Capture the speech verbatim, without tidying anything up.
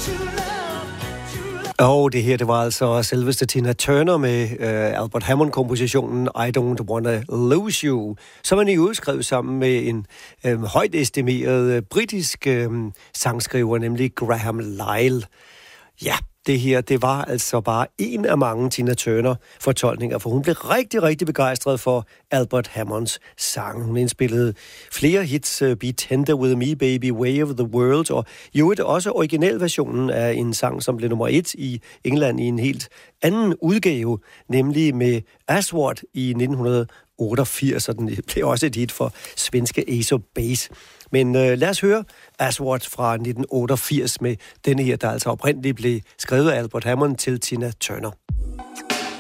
Og det her, det var altså selveste Tina Turner med uh, Albert Hammond-kompositionen I Don't Wanna Lose You, som han i øvrigt skrev sammen med en uh, højt estimeret uh, britisk uh, sangskriver, nemlig Graham Lyle. Ja, det her, det var altså bare en af mange Tina Turner-fortolkninger, for hun blev rigtig, rigtig begejstret for Albert Hammonds sang. Hun indspillede flere hits, Be Tender With Me, Baby, Way of the World, og jo det også originalversionen af en sang, som blev nummer et i England i en helt anden udgave, nemlig med Aswad i nitten otteogfirs, og den blev også et hit for svenske Ace of Base. Men øh, lad os høre Aswad fra nitten otteogfirs med denne her, der altså oprindeligt blev skrevet af Albert Hammond til Tina Turner.